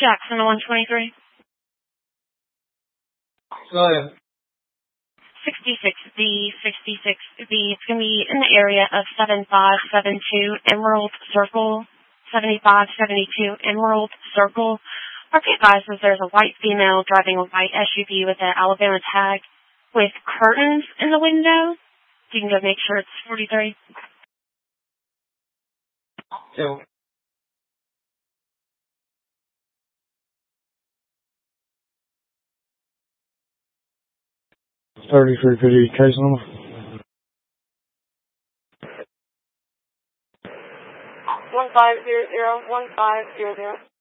Jackson to 123. Go ahead. 66B, 66B. It's going to be in the area of 7572 Emerald Circle. 7572 Emerald Circle. RP advises there's a white female driving a white SUV with an Alabama tag with curtains in the window. You can go make sure it's 43. So, $33.50 case number. 1500.